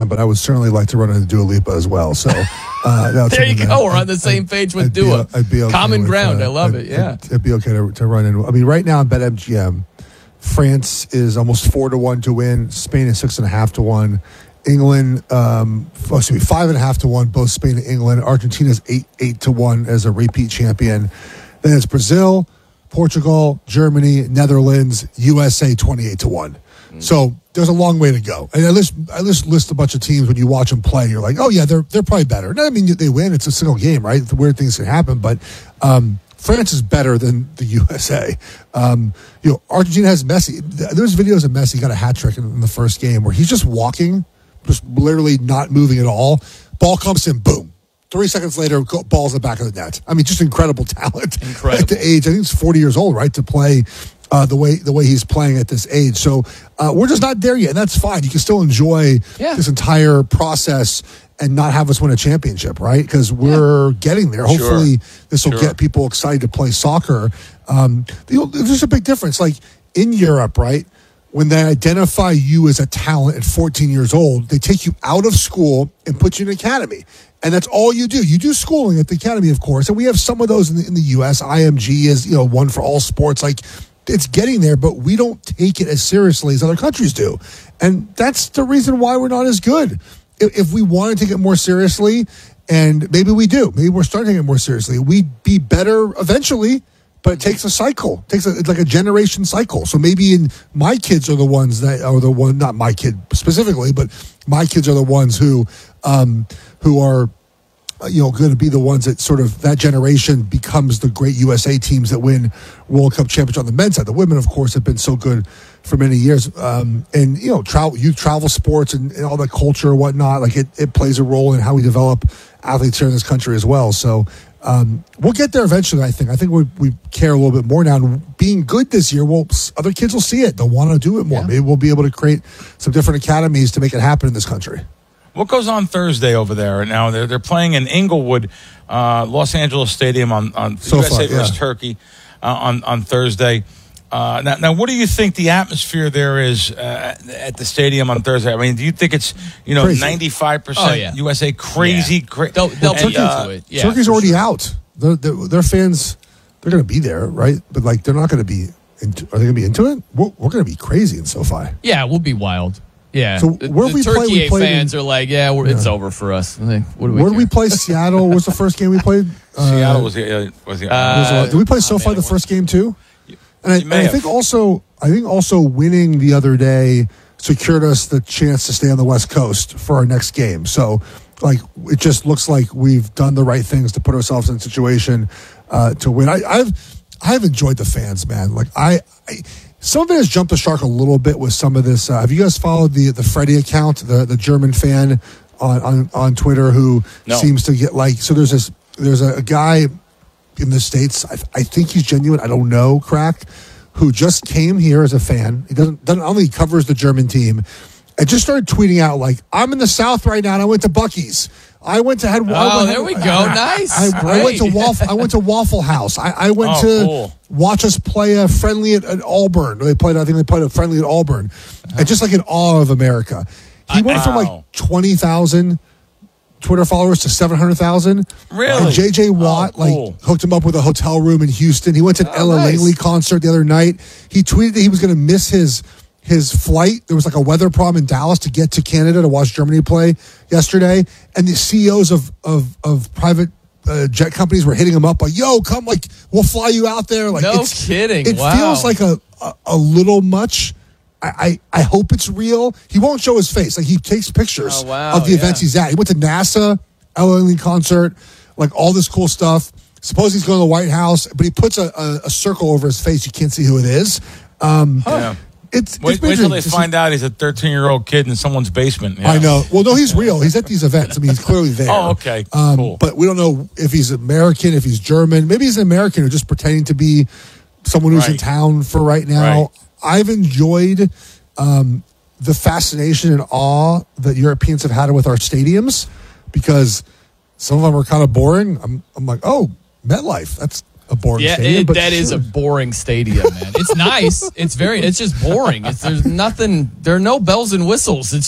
but I would certainly like to run into Dua Lipa as well. So there you go. We're on the same page with Dua. I'd be okay Common ground. I love it. Yeah. It'd be okay to run in. I mean, right now in BetMGM, France is almost 4-1 to win. Spain is 6.5 to 1. England, 5.5 to 1. Both Spain and England. Argentina's 8 to 1 as a repeat champion. Then it's Brazil, Portugal, Germany, Netherlands, USA 28 to 1. So there's a long way to go. And I just list a bunch of teams when you watch them play. You're like, oh yeah, they're probably better. No, I mean they win. It's a single game, right? The weird things can happen, but France is better than the USA. Argentina has Messi. There's videos of Messi got a hat trick in the first game where he's just walking, just literally not moving at all. Ball comes in, boom. 3 seconds later, ball's in the back of the net. I mean, just incredible talent. Incredible. At the age, I think he's 40 years old, right, to play the way he's playing at this age. So we're just not there yet, and that's fine. You can still enjoy this entire process and not have us win a championship, right? Because we're getting there. Hopefully, this will get people excited to play soccer. There's a big difference. Like in Europe, right? When they identify you as a talent at 14 years old, they take you out of school and put you in an academy. And that's all you do. You do schooling at the academy, of course. And we have some of those in the U.S. IMG is, one for all sports. Like, it's getting there, but we don't take it as seriously as other countries do. And that's the reason why we're not as good. If we wanted to take it more seriously, and maybe we do, maybe we're starting to take it more seriously, we'd be better eventually, but it takes a cycle. It's like a generation cycle. So maybe my kids are the ones that are not my kid specifically, but my kids are the ones who are going to be the ones that sort of that generation becomes the great USA teams that win World Cup championships on the men's side. The women, of course, have been so good for many years. Youth travel sports and all that culture and whatnot, like it plays a role in how we develop athletes here in this country as well. So we'll get there eventually, I think. I think we care a little bit more now. And being good this year, other kids will see it. They'll want to do it more. Yeah. Maybe we'll be able to create some different academies to make it happen in this country. What goes on Thursday over there? Now they're playing in Inglewood, Los Angeles Stadium on USA versus Turkey on Thursday. Now, what do you think the atmosphere there is at the stadium on Thursday? I mean, do you think it's 95% USA crazy? Yeah. They'll put into it. Yeah, Turkey's already out. Their fans, they're going to be there, right? But like, they're not going to be. Are they going to be into it? We're going to be crazy in SoFi. Yeah, we'll be wild. Yeah, so where the Turkey fans are like, it's over for us. Like, where did we play? Seattle was the first game we played. Seattle was the. Did we play SoFi the first game too? And I think also winning the other day secured us the chance to stay on the West Coast for our next game. So, like, it just looks like we've done the right things to put ourselves in a situation to win. I've enjoyed the fans, man. Like some of it has jumped the shark a little bit with some of this. Have you guys followed the Freddie account, the German fan on Twitter who seems to get like? So there's a guy in the States. I think he's genuine. I don't know, crack, who just came here as a fan. He doesn't only covers the German team, and just started tweeting out like, "I'm in the South right now, and I went to Buc-ee's. I went to there we go. Nice. I went to Waffle House. I went to watch us play a friendly at Auburn. I think they played a friendly at Auburn, and just like in awe of America. He went from like 20,000 Twitter followers to 700,000. Really? And JJ Watt hooked him up with a hotel room in Houston. He went to an Ella Langley concert the other night. He tweeted that he was going to miss his flight. There was like a weather problem in Dallas to get to Canada to watch Germany play yesterday. And the CEOs of private jet companies were hitting him up like, yo, come, like, we'll fly you out there. Like, no kidding. It feels like a little much. I hope it's real. He won't show his face. Like, he takes pictures of the events he's at. He went to NASA, Ella Langley concert, like all this cool stuff. Suppose he's going to the White House, but he puts a circle over his face. You can't see who it is. Wait till they find out he's a 13-year-old kid in someone's basement. I know. Well, no, he's real. He's at these events. I mean, he's clearly there. Oh, okay. Cool. But we don't know if he's American, if he's German. Maybe he's an American or just pretending to be someone who's in town for right now. Right. I've enjoyed the fascination and awe that Europeans have had with our stadiums because some of them are kind of boring. I'm like, oh, MetLife, that's a boring stadium. That is a boring stadium, man. It's nice. It's just boring. There's nothing. There are no bells and whistles. It's just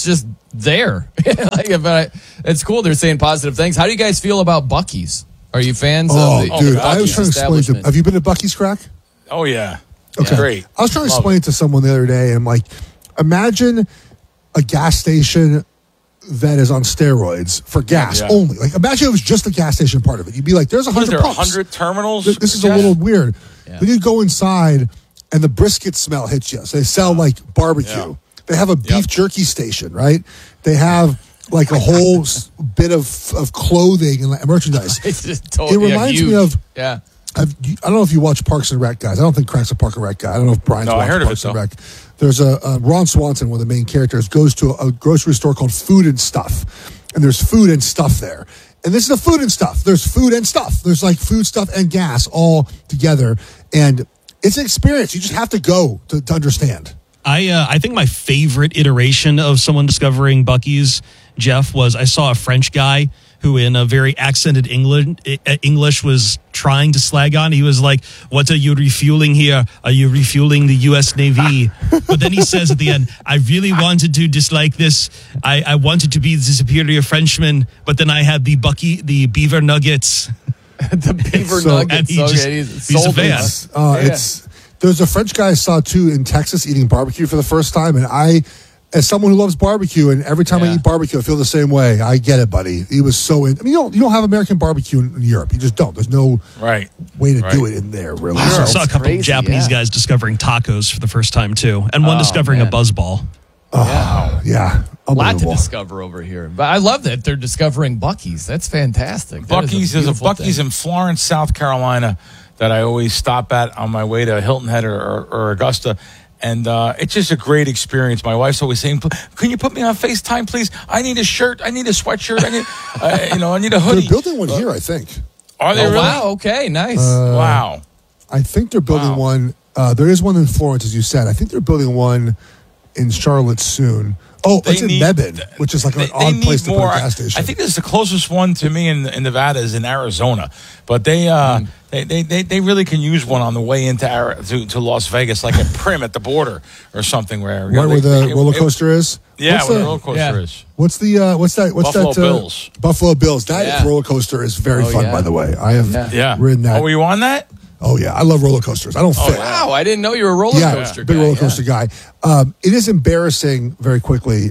there. But it's cool. They're saying positive things. How do you guys feel about Buc-ee's? Are you fans of the dude, I was trying to explain to. Have you been to Buc-ee's, Crack? Oh yeah. Okay. Great. I was trying to explain it to someone the other day, and I'm like, imagine a gas station that is on steroids for gas only. Like, imagine it was just the gas station part of it. You'd be like, there's 100 pumps. 100 terminals? This is a little weird. Yeah. Then you go inside, and the brisket smell hits you. So they sell, like, barbecue. Yeah. They have a beef jerky station, right? They have, like, a whole bit of clothing and merchandise. It reminds me of... Yeah. I don't know if you watch Parks and Rec, guys. I don't think Crack's a Park and Rec guy. I don't know if Brian's watched Parks and Rec. There's a Ron Swanson, one of the main characters, goes to a grocery store called Food and Stuff, and there's food and stuff there. And this is the food and stuff. There's food and stuff. There's like food, stuff, and gas all together, and it's an experience. You just have to go to understand. I think my favorite iteration of someone discovering Buc-ee's, Jeff, was I saw a French guy who in a very accented English was trying to slag on. He was like, what are you refueling here? Are you refueling the U.S. Navy? But then he says at the end, I really wanted to dislike this. I wanted to be the superior Frenchman, but then I had the beaver nuggets. The beaver nuggets. He's a fan. There's a French guy I saw, too, in Texas eating barbecue for the first time, and as someone who loves barbecue, and every time I eat barbecue, I feel the same way. I get it, buddy. He was so in. I mean, you don't have American barbecue in Europe. You just don't. There's no way to do it in there, really. I saw a couple of Japanese guys discovering tacos for the first time, too. And one discovering a buzzball. Yeah. A lot to discover over here. But I love that they're discovering Buc-ee's. That's fantastic. Buc-ee's, there's a Buc-ee's in Florence, South Carolina that I always stop at on my way to Hilton Head or Augusta. And it's just a great experience. My wife's always saying, "Can you put me on FaceTime, please? I need a shirt. I need a sweatshirt. I need, I need a hoodie." They're building one here, I think. Are they really? Wow. Okay. Nice. Wow. I think they're building one. There is one in Florence, as you said. I think they're building one in Charlotte soon. Oh, it's in Mebane, which is like an odd place to put a gas station. I think this is the closest one to me in Nevada is in Arizona, but they really can use one on the way into to Las Vegas, like at Prim at the border or something. Where the roller coaster is? Yeah, where the roller coaster is. What's the Buffalo Bills. Buffalo Bills. That roller coaster is very fun, by the way. I have ridden that. Oh, were you on that? Oh, yeah. I love roller coasters. I don't fit. Wow. I didn't know you were a roller coaster guy. Big roller coaster guy. It is embarrassing, very quickly,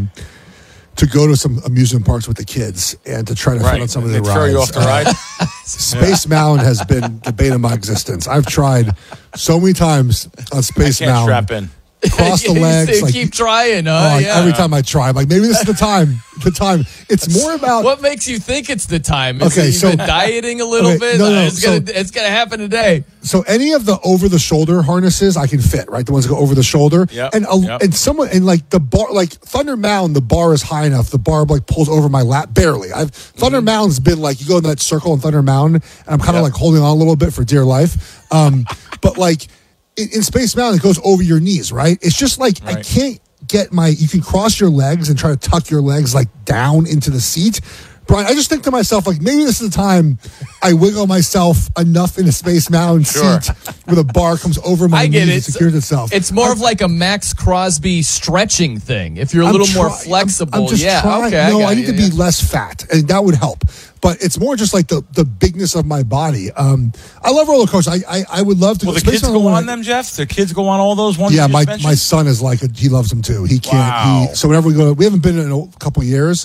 to go to some amusement parks with the kids and to try to fit on some of the rides. Throw you off the ride? Space Mountain has been the bane of my existence. I've tried so many times on Space Mountain. Strap in. Cross the legs. Keep trying, every time I try, I'm like, maybe this is the time. It's more about what makes you think it's the time. You've been dieting a little bit. It's gonna happen today. So any of the over the shoulder harnesses I can fit, right? The ones that go over the shoulder. Yep. And like the bar, like Thunder Mountain, the bar is high enough. The bar like pulls over my lap barely. Thunder Mountain's been like, you go in that circle in Thunder Mountain, and I'm kind of like holding on a little bit for dear life. But like. In Space Mountain, it goes over your knees, right? It's just like I can't get you can cross your legs and try to tuck your legs like down into the seat. Brian, I just think to myself, like, maybe this is the time I wiggle myself enough in a Space Mountain seat where the bar comes over my knees and secures itself. It's more of like a Max Crosby stretching thing. If you're a little more flexible, I'm just trying. No, I need to be less fat, and that would help. But it's more just like the bigness of my body. I love roller coasters. I would love to. Well, the kids go on them, Jeff. The kids go on all those ones. Yeah, my son is like he loves them too. He can't. Wow. So whenever we go, we haven't been in a couple of years.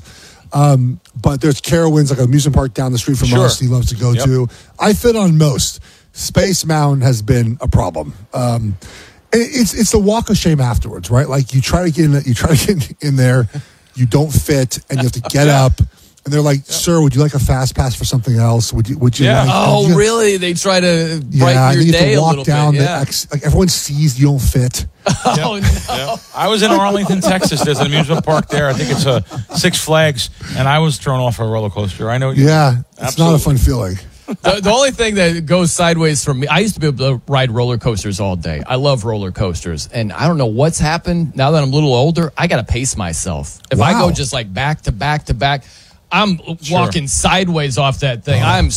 But there's Carowinds, like an amusement park down the street from us. He loves to go to. I fit on most. Space Mountain has been a problem. And it's the walk of shame afterwards, right? Like you try to get in there, you don't fit, and you have to get up. And they're like, "Sir, would you like a fast pass for something else? Would you? Yeah. Like, really? They try to brighten your day a little bit. Like everyone sees you don't fit. Oh no! Yeah. I was in Arlington, Texas. There's an amusement park there. I think it's a Six Flags, and I was thrown off a roller coaster. I know. It's not a fun feeling. The only thing that goes sideways for me, I used to be able to ride roller coasters all day. I love roller coasters, and I don't know what's happened now that I'm a little older. I got to pace myself. If I go just like back to back to back. I'm walking sideways off that thing. I'm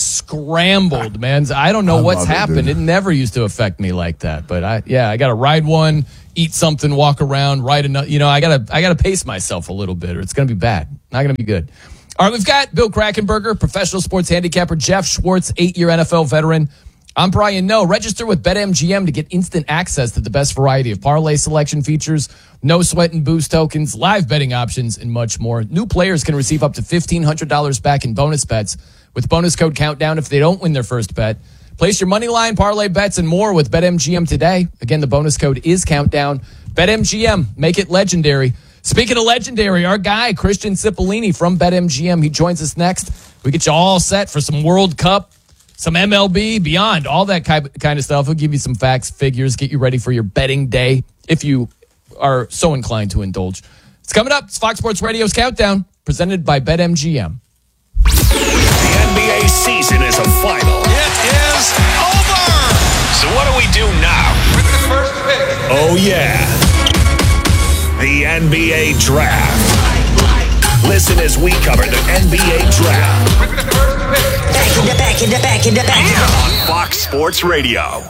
scrambled, man. I don't know what's happened. It never used to affect me like that. But I got to ride one, eat something, walk around, write another. I gotta pace myself a little bit, or it's gonna be bad. Not gonna be good. All right, we've got Bill Krackomberger, professional sports handicapper, Jeff Schwartz, 8-year NFL veteran. I'm Brian Noe. Register with BetMGM to get instant access to the best variety of parlay selection features, no sweat and boost tokens, live betting options, and much more. New players can receive up to $1,500 back in bonus bets with bonus code Countdown if they don't win their first bet. Place your money line, parlay bets, and more with BetMGM today. Again, the bonus code is Countdown. BetMGM, make it legendary. Speaking of legendary, our guy, Christian Cipollini from BetMGM, he joins us next. We get you all set for some World Cup, some MLB, beyond, all that kind of stuff. We'll give you some facts, figures, get you ready for your betting day if you are so inclined to indulge. It's coming up. It's Fox Sports Radio's Countdown, presented by BetMGM. The NBA season is a final. It is over! So what do we do now? With the first pick. Oh, yeah. The NBA Draft. Listen as we cover the NBA Draft. With the first pick. Back on Fox Sports Radio.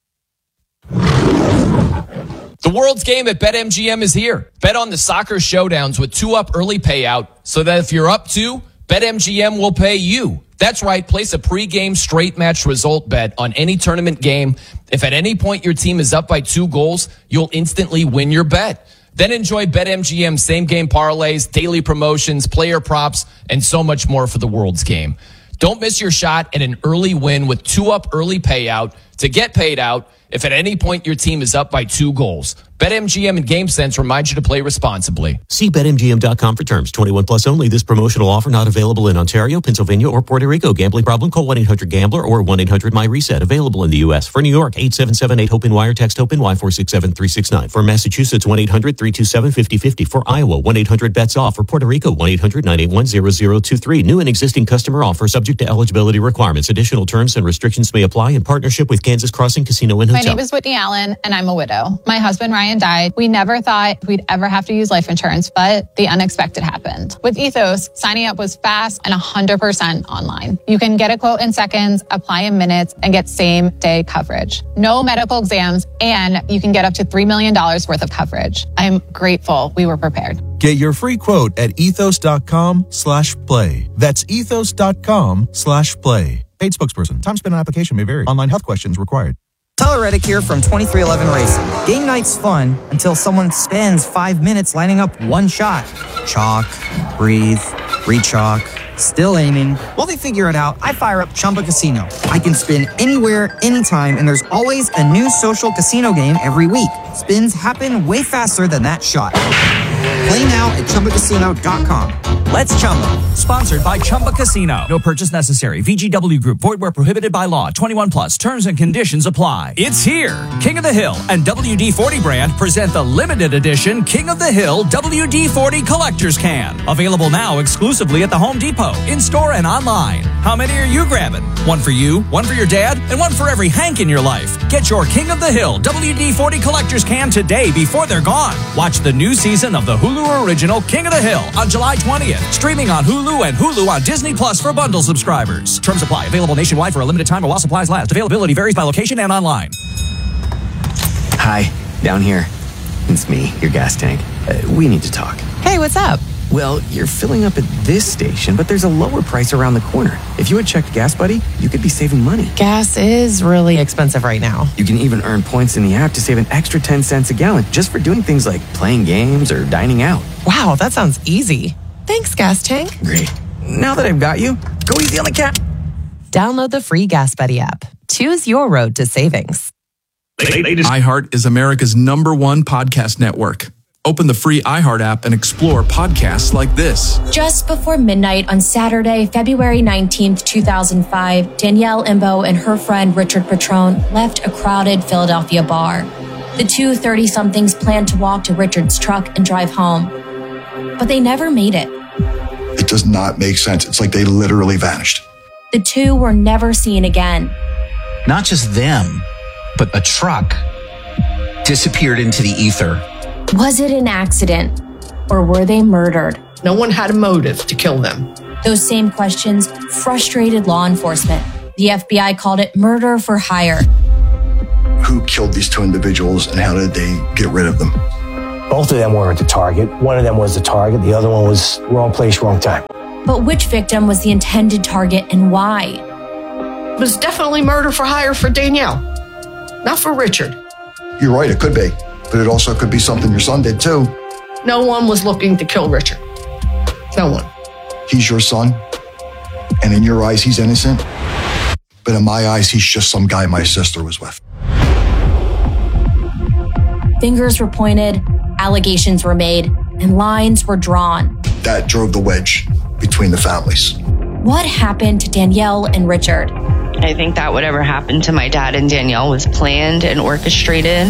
The world's game at BetMGM is here. Bet on the soccer showdowns with 2-up early payout so that if you're up 2, BetMGM will pay you. That's right. Place a pregame straight match result bet on any tournament game. If at any point your team is up by 2 goals, you'll instantly win your bet. Then enjoy BetMGM same-game parlays, daily promotions, player props, and so much more for the world's game. Don't miss your shot at an early win with 2-up early payout to get paid out if at any point your team is up by 2 goals. BetMGM and GameSense remind you to play responsibly. See BetMGM.com for terms. 21 plus only. This promotional offer not available in Ontario, Pennsylvania, or Puerto Rico. Gambling problem? Call 1-800-GAMBLER or 1-800-MyReset. Available in the U.S. For New York, 877-8-HOPE-NY or text HOPE-NY 467-369. For Massachusetts, 1-800-327-5050. For Iowa, 1-800-BETS-OFF. For Puerto Rico, 1-800-981-0023. New and existing customer offer subject to eligibility requirements. Additional terms and restrictions may apply in partnership with Kansas Crossing Casino and Hotel. My name is Whitney Allen, and I'm a widow. My husband, Ryan, died. We never thought we'd ever have to use life insurance, but the unexpected happened. With Ethos, signing up was fast and 100% online. You can get a quote in seconds, apply in minutes, and get same-day coverage. No medical exams, and you can get up to $3 million worth of coverage. I'm grateful we were prepared. Get your free quote at ethos.com/play. That's ethos.com/play. Paid spokesperson. Time spent on application may vary. Online health questions required. Tyler Reddick here from 2311 Racing. Game night's fun until someone spends 5 minutes lining up one shot. Chalk, breathe, re-chalk, still aiming. While they figure it out, I fire up Chumba Casino. I can spin anywhere, anytime, and there's always a new social casino game every week. Spins happen way faster than that shot. Play now at ChumbaCasino.com. Let's Chumba. Sponsored by Chumba Casino. No purchase necessary. VGW Group. Void where prohibited by law. 21 plus. Terms and conditions apply. It's here. King of the Hill and WD-40 brand present the limited edition King of the Hill WD-40 Collector's Can. Available now exclusively at the Home Depot. In-store and online. How many are you grabbing? One for you, one for your dad, and one for every Hank in your life. Get your King of the Hill WD-40 Collector's Can today before they're gone. Watch the new season of the Hulu original King of the Hill on July 20th. Streaming on Hulu and Hulu on Disney Plus for bundle subscribers. Terms apply. Available nationwide for a limited time or while supplies last. Availability varies by location and online. Hi, down here. It's me, your gas tank. We need to talk. Hey, what's up? Well, you're filling up at this station, but there's a lower price around the corner. If you had checked Gas Buddy, you could be saving money. Gas is really expensive right now. You can even earn points in the app to save an extra 10 cents a gallon just for doing things like playing games or dining out. Wow, that sounds easy. Thanks, Gas Tank. Great. Now that I've got you, go easy on the cat. Download the free Gas Buddy app. Choose your road to savings. iHeart is America's #1 podcast network. Open the free iHeart app and explore podcasts like this. Just before midnight on Saturday, February 19th, 2005, Danielle Imbo and her friend Richard Petrone left a crowded Philadelphia bar. The two 30-somethings planned to walk to Richard's truck and drive home, but they never made it. It does not make sense. It's like they literally vanished. The two were never seen again. Not just them, but a truck disappeared into the ether. Was it an accident, or were they murdered? No one had a motive to kill them. Those same questions frustrated law enforcement. The FBI called it murder for hire. who killed these two individuals and how did they get rid of them. Both of them weren't the target. One of them was the target. The other one was wrong place, wrong time. But which victim was the intended target and why? It was definitely murder for hire for Danielle, not for Richard. You're right, it could be. But it also could be something your son did too. No one was looking to kill Richard. No one. He's your son. And in your eyes, he's innocent. But in my eyes, he's just some guy my sister was with. Fingers were pointed, allegations were made, and lines were drawn. That drove the wedge between the families. What happened to Danielle and Richard? I think that whatever happened to my dad and Danielle was planned and orchestrated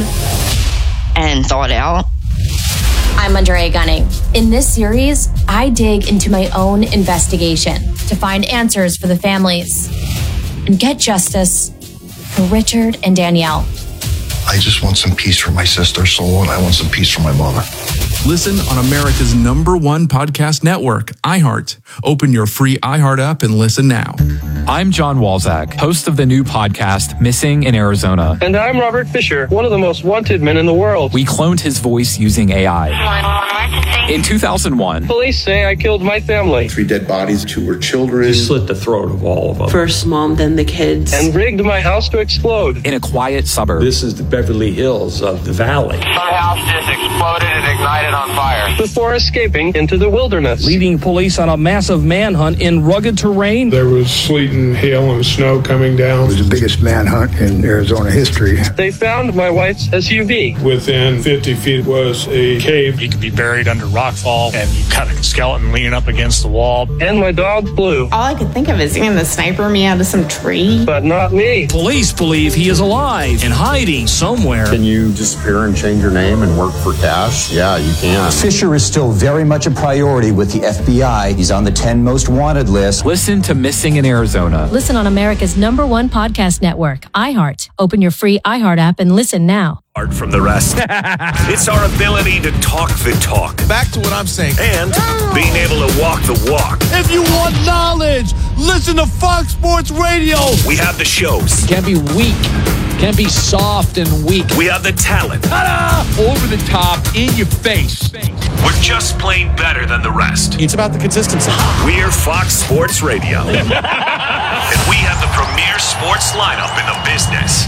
and thought out. I'm Andrea Gunning. In this series, I dig into my own investigation to find answers for the families and get justice for Richard and Danielle. I just want some peace for my sister's soul, and I want some peace for my mother. Listen on America's #1 podcast network, iHeart. Open your free iHeart app and listen now. I'm John Walzak, host of the new podcast, Missing in Arizona. And I'm Robert Fisher, one of the most wanted men in the world. We cloned his voice using AI. In 2001, police say I killed my family. 3 dead bodies, 2 were children. He slit the throat of all of them. First mom, then the kids. And rigged my house to explode. In a quiet suburb. This is the Beverly Hills of the valley. My house just exploded and ignited on fire. Before escaping into the wilderness. Leading police on a massive manhunt in rugged terrain. There was sleet and hail and snow coming down. It was the biggest manhunt in Arizona history. They found my wife's SUV. Within 50 feet was a cave. He could be buried under rockfall, and you cut a skeleton leaning up against the wall. And my dog Blue. All I could think of is seeing the sniper me out of some tree. But not me. Police believe he is alive and hiding somewhere. Can you disappear and change your name and work for cash? Yeah, you can. Fisher is still very much a priority with the FBI. He's on the 10 most wanted list. Listen to Missing in Arizona. Listen on America's #1 podcast network, iHeart. Open your free iHeart app and listen now. Apart from the rest, it's our ability to talk the talk. Back to what I'm saying. And being able to walk the walk. If you want knowledge, listen to Fox Sports Radio. We have the shows. Can't be weak. Can't be soft and weak. We have the talent. Ta-da! Over the top, in your face. We're just plain better than the rest. It's about the consistency. We're Fox Sports Radio. And we have the premier sports lineup in the business.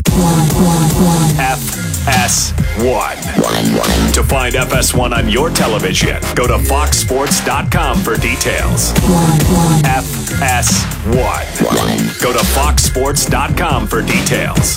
FS1. To find FS1 on your television, go to foxsports.com for details. FS1. Go to foxsports.com for details.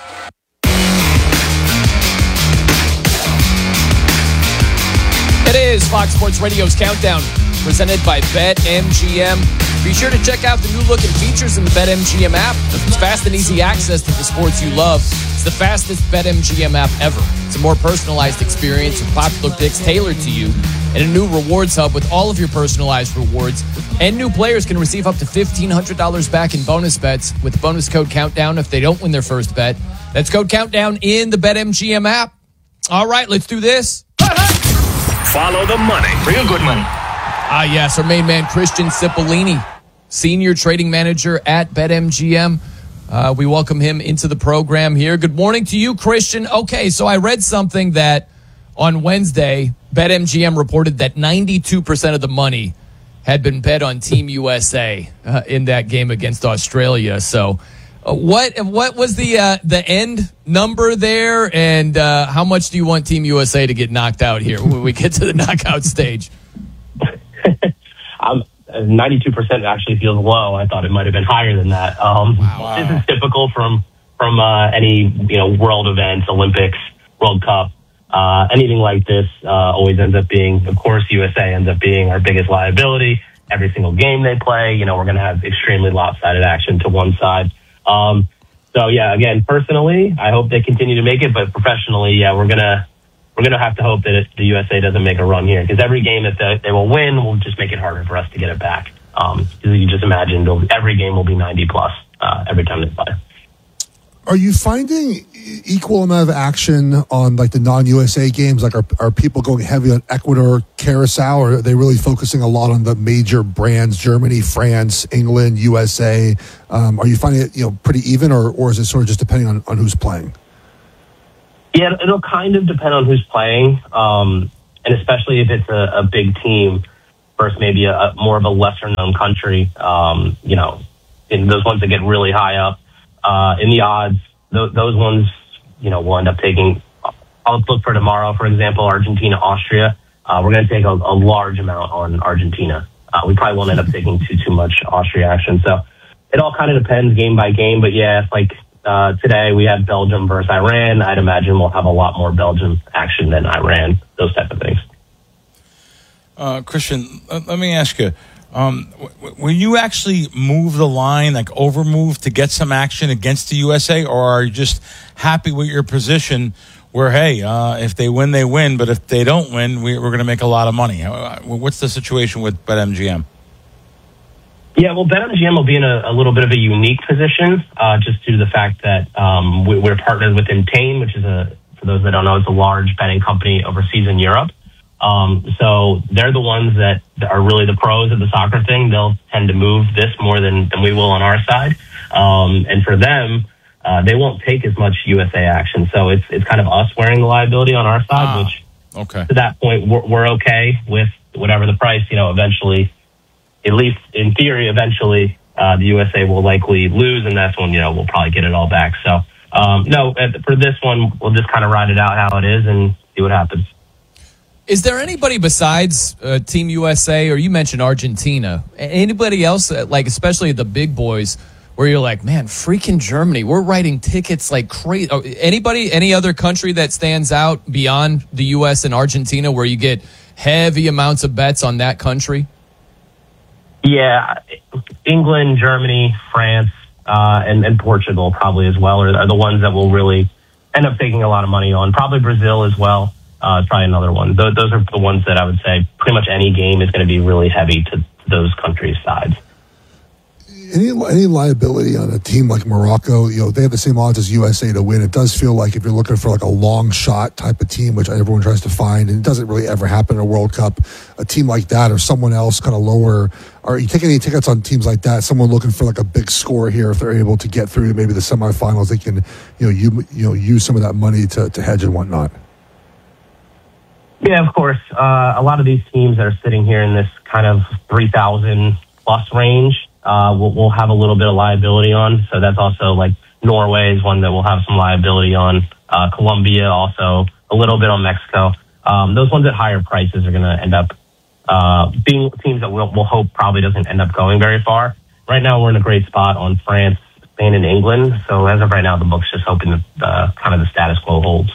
It is Fox Sports Radio's Countdown, presented by BetMGM. Be sure to check out the new look and features in the BetMGM app. It's fast and easy access to the sports you love. It's the fastest BetMGM app ever. It's a more personalized experience with popular picks tailored to you, and a new rewards hub with all of your personalized rewards. And new players can receive up to $1,500 back in bonus bets with the bonus code COUNTDOWN if they don't win their first bet. That's code COUNTDOWN in the BetMGM app. All right, let's do this. Follow the money. Real good money. Yes, our main man, Christian Cipollini, Senior Trading Manager at BetMGM. We welcome him into the program here. Good morning to you, Christian. Okay, so I read something that on Wednesday, BetMGM reported that 92% of the money had been bet on Team USA in that game against Australia. So what was the end number there, and how much do you want Team USA to get knocked out here when we get to the knockout stage? 92% actually feels low. I thought it might have been higher than that. Wow. This is typical from any world events, Olympics, World Cup. Anything like this always ends up being, of course, USA ends up being our biggest liability. Every single game they play, we're going to have extremely lopsided action to one side. So yeah, again, personally, I hope they continue to make it, but professionally, yeah, we're gonna have to hope that the USA doesn't make a run here, because every game that they will win will just make it harder for us to get it back. Because you just imagine every game will be 90 plus every time they play. Are you finding equal amount of action on like the non-USA games? Like are people going heavy on Ecuador, Curacao, or are they really focusing a lot on the major brands, Germany, France, England, USA? Are you finding it pretty even, or is it sort of just depending on who's playing? Yeah, it'll kind of depend on who's playing, and especially if it's a big team versus maybe a more of a lesser-known country. In those ones that get really high up in the odds, those ones, we'll end up taking. I'll look for tomorrow, for example, Argentina, Austria. We're going to take a large amount on Argentina. We probably won't end up taking too much Austria action. So it all kind of depends game by game. But yeah, like today we had Belgium versus Iran. I'd imagine we'll have a lot more Belgium action than Iran, those type of things. Christian, let me ask you, will you actually move the line, like overmove to get some action against the USA, or are you just happy with your position where, hey, if they win, they win, but if they don't win, we're going to make a lot of money? What's the situation with BetMGM? Yeah, well, BetMGM will be in a little bit of a unique position just due to the fact that we're partnered with Entain, which is, for those that don't know, it's a large betting company overseas in Europe. So they're the ones that are really the pros of the soccer thing. They'll tend to move this more than we will on our side. And for them, they won't take as much USA action. So it's kind of us wearing the liability on our side, which to that point, we're okay with whatever the price, eventually, at least in theory, eventually, the USA will likely lose. And that's when, we'll probably get it all back. So, no, for this one, we'll just kind of ride it out how it is and see what happens. Is there anybody besides Team USA, or you mentioned Argentina, anybody else, like especially the big boys, where you're like, man, freaking Germany, we're writing tickets like crazy? Any other country that stands out beyond the U.S. and Argentina where you get heavy amounts of bets on that country? Yeah, England, Germany, France, and Portugal probably as well are the ones that will really end up taking a lot of money on. Probably Brazil as well. It's probably another one. Those are the ones that I would say pretty much any game is going to be really heavy to those countries' sides. Any liability on a team like Morocco? They have the same odds as USA to win. It does feel like if you're looking for like a long shot type of team, which everyone tries to find, and it doesn't really ever happen in a World Cup, a team like that or someone else kind of lower. Are you taking any tickets on teams like that? Someone looking for like a big score here, if they're able to get through to maybe the semifinals, they can use some of that money to hedge and whatnot. Yeah, of course. A lot of these teams that are sitting here in this kind of 3,000 plus range, we'll have a little bit of liability on. So that's also like Norway is one that we'll have some liability on. Colombia also, a little bit on Mexico. Those ones at higher prices are going to end up being teams that we'll hope probably doesn't end up going very far. Right now, we're in a great spot on France, Spain, and England. So as of right now, the book's just hoping that kind of the status quo holds.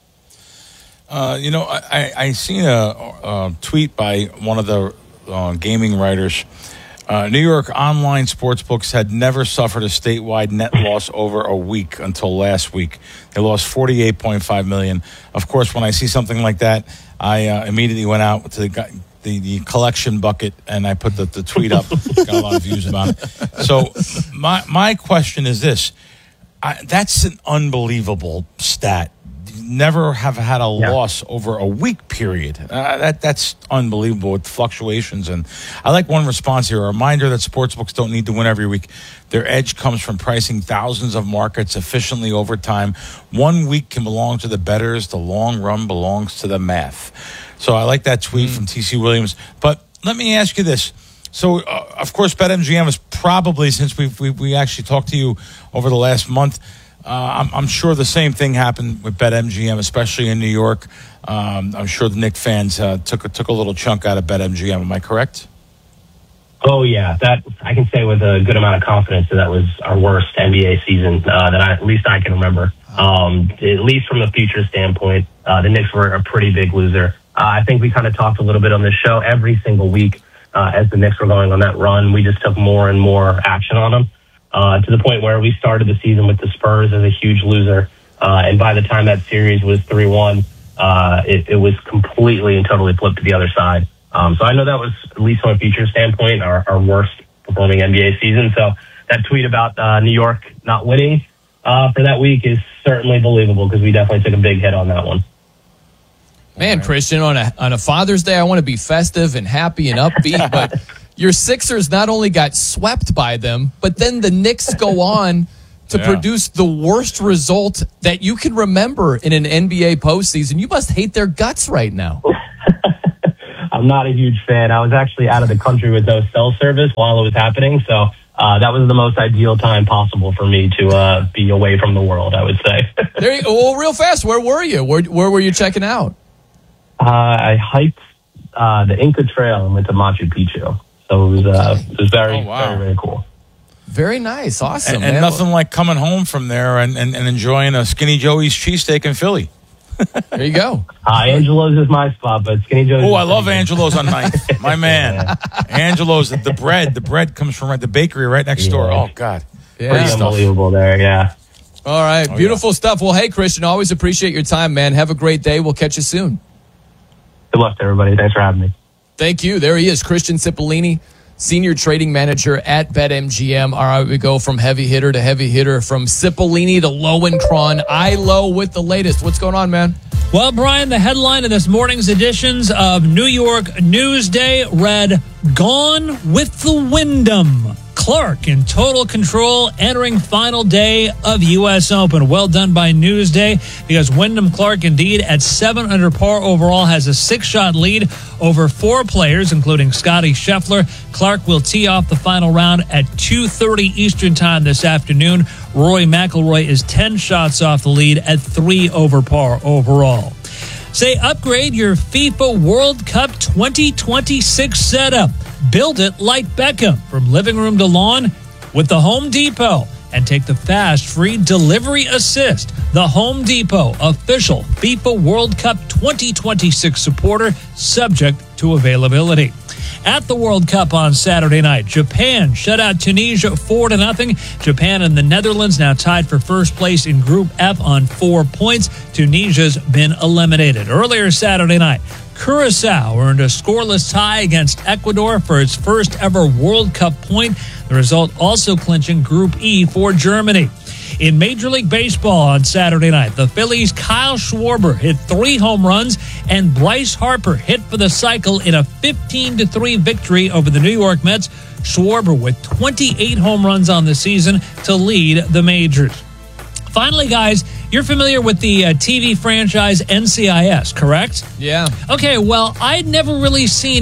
I seen a tweet by one of the gaming writers. New York online sportsbooks had never suffered a statewide net loss over a week until last week. They lost $48.5 million. Of course, when I see something like that, I immediately went out to the collection bucket and I put the tweet up. Got a lot of views about it. So my question is this. That's an unbelievable stat. Never have had a loss over a week period. That's unbelievable with fluctuations. And I like one response here, a reminder that sportsbooks don't need to win every week. Their edge comes from pricing thousands of markets efficiently over time. 1 week can belong to the bettors. The long run belongs to the math. So I like that tweet from T.C. Williams. But let me ask you this. So, of course, BetMGM is probably, since we actually talked to you over the last month, I'm sure the same thing happened with BetMGM, especially in New York. I'm sure the Knicks fans took a little chunk out of BetMGM. Am I correct? Oh, yeah. That I can say with a good amount of confidence that was our worst NBA season at least I can remember. At least from the future standpoint, the Knicks were a pretty big loser. I think we kind of talked a little bit on this show every single week as the Knicks were going on that run. We just took more and more action on them. To the point where we started the season with the Spurs as a huge loser. And by the time that series was 3-1, it was completely and totally flipped to the other side. So I know that was, at least from a future standpoint, our worst performing NBA season. So that tweet about New York not winning for that week is certainly believable because we definitely took a big hit on that one. Man, Christian, on a Father's Day, I want to be festive and happy and upbeat, but your Sixers not only got swept by them, but then the Knicks go on to produce the worst result that you can remember in an NBA postseason. You must hate their guts right now. I'm not a huge fan. I was actually out of the country with no cell service while it was happening, so that was the most ideal time possible for me to be away from the world, I would say. There you go. Well, real fast, where were you? Where were you checking out? I hiked the Inca Trail and went to Machu Picchu. So it was very, very, very cool. Very nice. Awesome. And nothing like coming home from there and enjoying a Skinny Joey's cheesesteak in Philly. There you go. Angelo's is my spot, but Skinny Joe's. Oh, I love Angelo's on 9th. My man. Angelo's, the bread comes from the bakery right next door. Oh, God. Yeah. Pretty unbelievable there, yeah. All right. Beautiful stuff. Well, hey, Christian, always appreciate your time, man. Have a great day. We'll catch you soon. Good luck to everybody. Thanks for having me. Thank you. There he is, Christian Cipollini, Senior Trading Manager at BetMGM. All right, we go from heavy hitter to heavy hitter, from Cipollini to Lowenkron. ILO with the latest. What's going on, man? Well, Brian, the headline of this morning's editions of New York Newsday read, "Gone with the Wyndham. Clark in total control entering final day of U.S. Open." Well done by Newsday, because Wyndham Clark, indeed, at 7 under par overall, has a 6-shot lead over 4 players, including Scottie Scheffler. Clark will tee off the final round at 2:30 Eastern time this afternoon. Rory McIlroy is 10 shots off the lead at 3 over par overall. Say, upgrade your FIFA World Cup 2026 setup. Build it like Beckham, from living room to lawn, with the Home Depot. And take the fast, free delivery assist. The Home Depot, official FIFA World Cup 2026 supporter, subject to availability. At the World Cup on Saturday night, Japan shut out Tunisia 4-0. Japan and the Netherlands now tied for first place in Group F on 4 points. Tunisia's been eliminated. Earlier Saturday night, Curaçao earned a scoreless tie against Ecuador for its first ever World Cup point, the result also clinching Group E for Germany. In Major League Baseball on Saturday night, the Phillies' Kyle Schwarber hit 3 home runs, and Bryce Harper hit for the cycle in a 15-3 victory over the New York Mets. Schwarber with 28 home runs on the season to lead the majors. Finally, guys, you're familiar with the TV franchise NCIS, correct? Yeah. Okay, well, I'd never really seen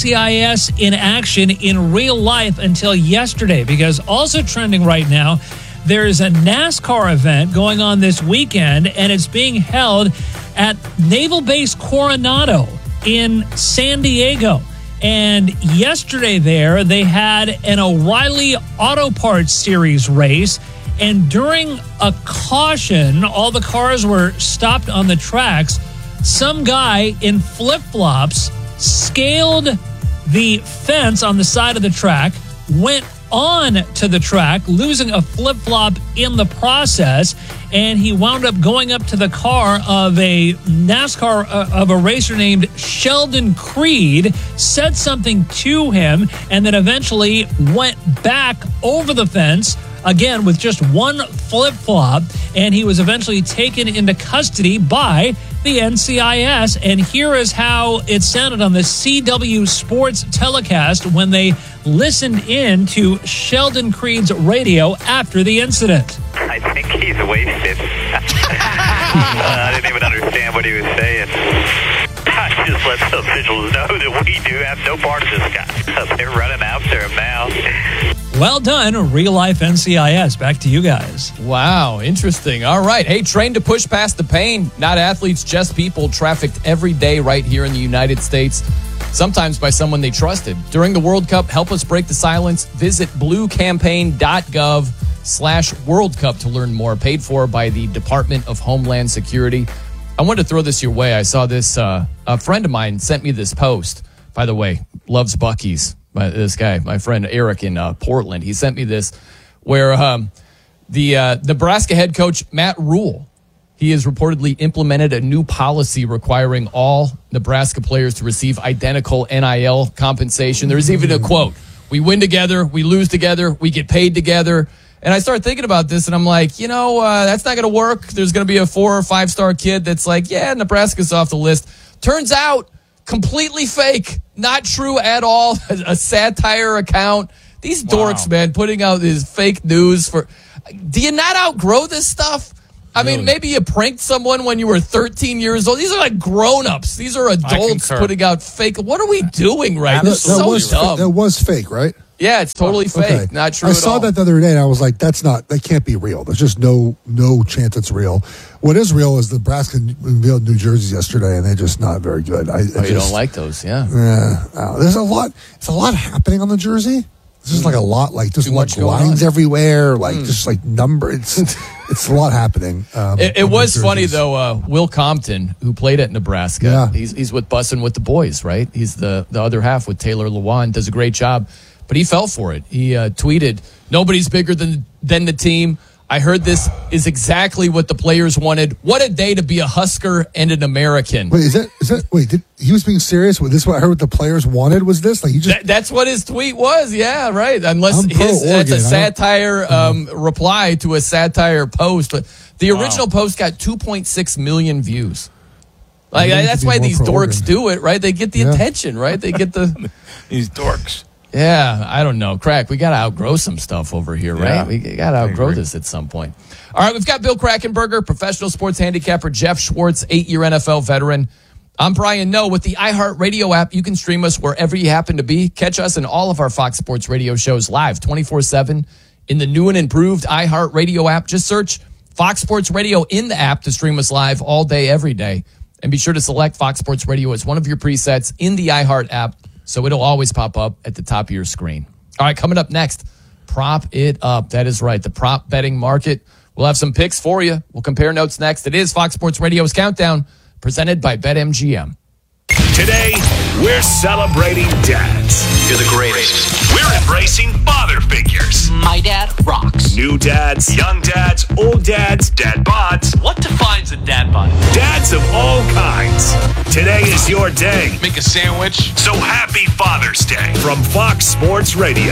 NCIS in action in real life until yesterday, because also trending right now, there's a NASCAR event going on this weekend, and it's being held at Naval Base Coronado in San Diego. And yesterday there, they had an O'Reilly Auto Parts Series race. And during a caution, all the cars were stopped on the tracks. Some guy in flip-flops scaled the fence on the side of the track, went on to the track, losing a flip-flop in the process, and he wound up going up to the car of a NASCAR, of a racer named Sheldon Creed, said something to him, and then eventually went back over the fence, again with just one flip-flop, and he was eventually taken into custody by the NCIS. And here is how it sounded on the CW Sports telecast when they listened in to Sheldon Creed's radio after the incident. I think he's wasted. I didn't even understand what he was saying. I just let the officials know that we do have no part of this guy. They're running after him now. Well done, real-life NCIS. Back to you guys. Wow, interesting. All right. Hey, trained to push past the pain. Not athletes, just people trafficked every day right here in the United States, sometimes by someone they trusted. During the World Cup, help us break the silence. Visit bluecampaign.gov/World Cup to learn more. Paid for by the Department of Homeland Security. I wanted to throw this your way. I saw this. A friend of mine sent me this post. By the way, loves Buc-ee's. This guy, my friend Eric in Portland, he sent me this, where the Nebraska head coach Matt Rule, he has reportedly implemented a new policy requiring all Nebraska players to receive identical NIL compensation. There's even a quote: "We win together, we lose together, we get paid together." And I started thinking about this, and I'm like, that's not going to work. There's going to be a 4 or 5 star kid that's like, yeah, Nebraska's off the list. Turns out, completely fake, not true at all. A satire account. These dorks, man, putting out this fake news for. do you not outgrow this stuff? I mean, maybe you pranked someone when you were 13 years old. These are like grown-ups. These are adults putting out fake. What are we doing right now? So dumb. That was fake, right? Yeah, it's totally fake. Okay. Not true I at saw all. that the other day, and I was like, that can't be real. There's just no chance it's real. What is real is Nebraska unveiled New Jersey yesterday, and they're just not very good. You don't like those, yeah. Yeah. There's a lot. It's a lot happening on the jersey. It's just like a lot, like just like lines everywhere, like just like number. It's a lot happening. It was funny though. Will Compton, who played at Nebraska, he's with Bussin' with the Boys, right? He's the other half with Taylor Lewan. Does a great job, but he fell for it. He tweeted, "Nobody's bigger than the team. I heard this is exactly what the players wanted. What a day to be a Husker and an American." Wait, is that? Wait, he was being serious with this? What I heard, what the players wanted was this? Like he just that's what his tweet was. Yeah, right. Unless that's a satire reply to a satire post, but the original post got 2.6 million views. Like that's why these dorks do it, right? They get the attention, right? They get the these dorks. Yeah, I don't know. Crack, we got to outgrow some stuff over here, right? We got to outgrow this at some point. All right, we've got Bill Krackomberger, professional sports handicapper, Jeff Schwartz, 8-year NFL veteran. I'm Brian Noe. With the iHeartRadio app, you can stream us wherever you happen to be. Catch us in all of our Fox Sports Radio shows live 24/7 in the new and improved iHeartRadio app. Just search Fox Sports Radio in the app to stream us live all day, every day. And be sure to select Fox Sports Radio as one of your presets in the iHeart app, so it'll always pop up at the top of your screen. All right, coming up next, prop it up. That is right, the prop betting market. We'll have some picks for you. We'll compare notes next. It is Fox Sports Radio's Countdown, presented by BetMGM. Today, we're celebrating dads. You're the greatest. We're embracing father figures. My dad rocks. New dads, young dads, old dads, dad bods. What defines a dad bod? Dads of all kinds. Today is your day. Make a sandwich. So happy Father's Day from Fox Sports Radio.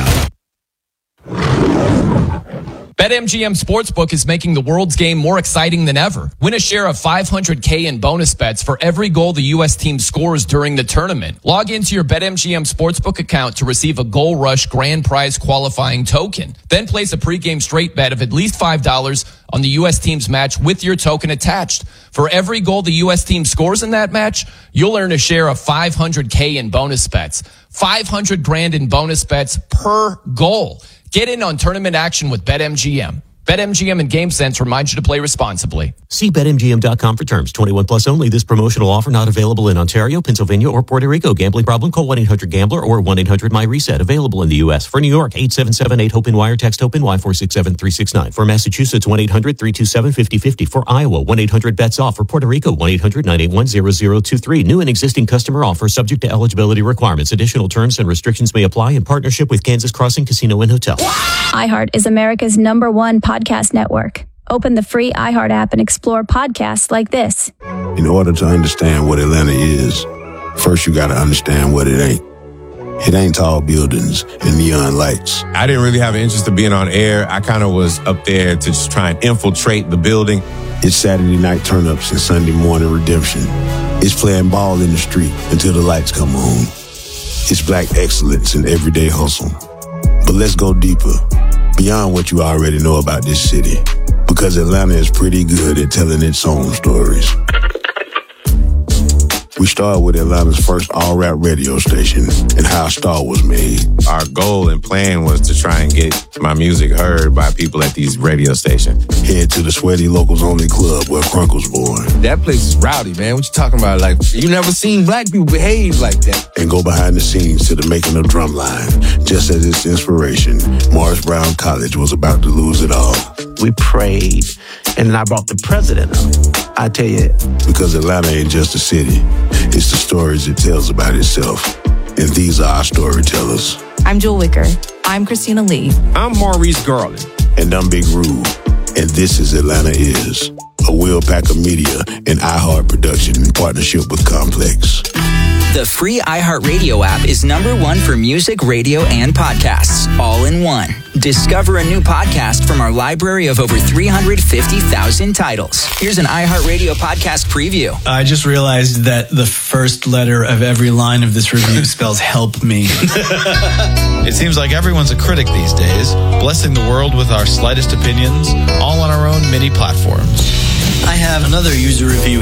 BetMGM Sportsbook is making the world's game more exciting than ever. Win a share of $500K in bonus bets for every goal the U.S. team scores during the tournament. Log into your BetMGM Sportsbook account to receive a Goal Rush grand prize qualifying token. Then place a pregame straight bet of at least $5 on the U.S. team's match with your token attached. For every goal the U.S. team scores in that match, you'll earn a share of $500K in bonus bets. $500,000 in bonus bets per goal. Get in on tournament action with BetMGM. BetMGM and GameSense remind you to play responsibly. See BetMGM.com for terms. 21 plus only. This promotional offer not available in Ontario, Pennsylvania, or Puerto Rico. Gambling problem? Call 1-800-GAMBLER or 1-800-MyReset. Available in the U.S. For New York, 877-8-HOPE-NY or text HOPE-NY 467-369. For Massachusetts, 1-800-327-5050. For Iowa, 1-800-BETS-OFF. For Puerto Rico, 1-800-981-0023. New and existing customer offer subject to eligibility requirements. Additional terms and restrictions may apply in partnership with Kansas Crossing Casino and Hotel. iHeart is America's #1 podcast network. Open the free iHeart app and explore podcasts like this. In order to understand what Atlanta is, first you got to understand what it ain't. It ain't tall buildings and neon lights. I didn't really have an interest in being on air. I kind of was up there to just try and infiltrate the building. It's Saturday night turn-ups and Sunday morning redemption. It's playing ball in the street until the lights come on. It's black excellence and everyday hustle. But let's go deeper, beyond what you already know about this city, because Atlanta is pretty good at telling its own stories. We started with Atlanta's first all-rap radio station and how a star was made. Our goal and plan was to try and get my music heard by people at these radio stations. Head to the Sweaty Locals Only Club where Crunk was born. That place is rowdy, man. What you talking about? Like, you never seen black people behave like that. And go behind the scenes to the making of Drumline. Just as its inspiration, Morris Brown College was about to lose it all. We prayed, and then I brought the president up. I tell you. Because Atlanta ain't just a city. It's the stories it tells about itself. And these are our storytellers. I'm Jewel Wicker. I'm Christina Lee. I'm Maurice Garland. And I'm Big Rube. And this is Atlanta Is, a Will Packer Media and iHeart production in partnership with Complex. The free iHeartRadio app is #1 for music, radio, and podcasts, all in one. Discover a new podcast from our library of over 350,000 titles. Here's an iHeartRadio podcast preview. I just realized that the first letter of every line of this review spells help me. It seems like everyone's a critic these days, blessing the world with our slightest opinions, all on our own mini platforms. I have another user review